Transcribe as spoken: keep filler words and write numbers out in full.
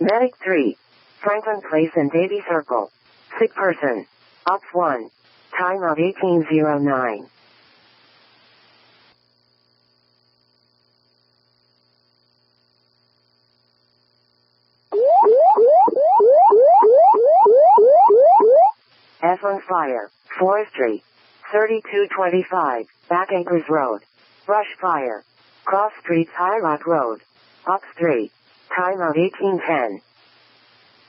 Medic three. Franklin Place and Davy Circle. Sick person. Ops one. Timeout eighteen oh nine. F one fire. Forestry. thirty-two twenty-five. Back Acres Road. Brush fire. Cross Streets High Rock Road. Ops three. Timeout eighteen ten.